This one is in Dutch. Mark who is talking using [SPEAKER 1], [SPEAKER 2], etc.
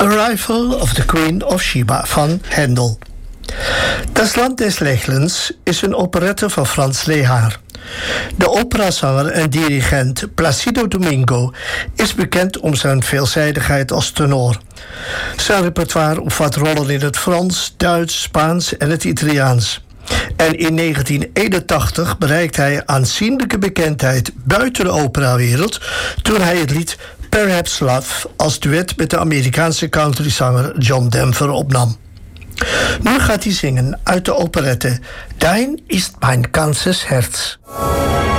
[SPEAKER 1] Arrival of the Queen of Sheba van Händel. Das Land des Lächelns is een operette van Frans Lehár. De operazanger en dirigent Placido Domingo is bekend om zijn veelzijdigheid als tenor. Zijn repertoire omvat rollen in het Frans, Duits, Spaans en het Italiaans. En in 1981 bereikt hij aanzienlijke bekendheid buiten de operawereld toen hij het lied Perhaps Love als duet met de Amerikaanse countryzanger John Denver opnam. Nu gaat hij zingen uit de operette Dein ist mein ganzes Herz.